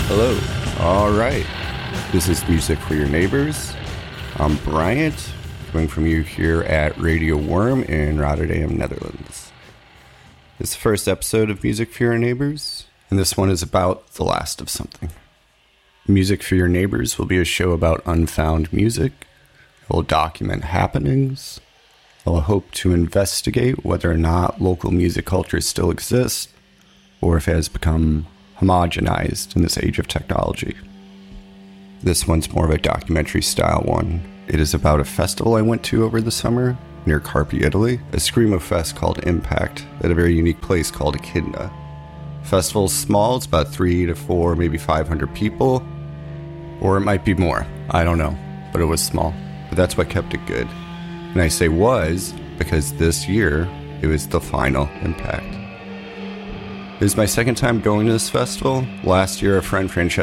Hello. All right. This is Music for Your Neighbors. I'm Bryant, coming from you here at Radio Worm in Rotterdam, Netherlands. This is the first episode of Music for Your Neighbors, and this one is about the last of something. Music for Your Neighbors will be a show about unfound music. It will document happenings. It will hope to investigate whether or not local music culture still exists, or if it has become homogenized in this age of technology. This one's more of a documentary style one. It is about a festival I went to over the summer near Carpi, Italy, a screamo fest called Impact at a very unique place called Echidna. Festival's small, it's about 3 to 4, maybe 500 people, or it might be more, I don't know, but it was small. But that's what kept it good. And I say was because this year it was the final Impact. It was my second time going to this festival. Last year, a friend, Francesca,